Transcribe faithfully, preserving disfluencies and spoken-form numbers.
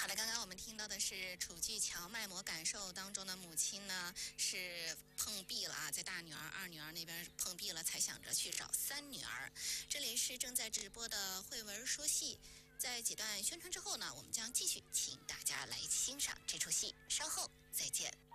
好的，刚刚我们听到的是楚巨桥卖魔感受当中的母亲呢是碰壁了啊，在大女儿、二女儿那边碰壁了，才想着去找三女儿。这里是正在直播的慧文说戏，在几段宣传之后呢，我们将继续请大家来欣赏这出戏，稍后再见。